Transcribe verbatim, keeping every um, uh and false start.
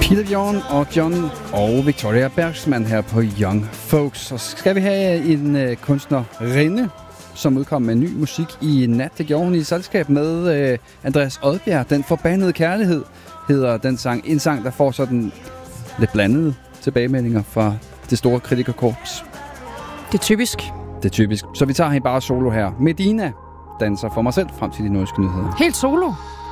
Peter Bjorn og John og Victoria Bergsman her på Young Folks. Så skal vi have en øh, kunstnerinde, som udkom med ny musik i nat. Det gjorde hun i selskab med øh, Andreas Odbjerg. Den forbandede kærlighed hedder den sang. En sang, der får sådan lidt blandede tilbagemeldinger fra det store kritikerkorps. Det er typisk. Det er typisk. Så vi tager hende bare solo her. Medina danser for mig selv frem til de nordiske nyheder. Helt solo?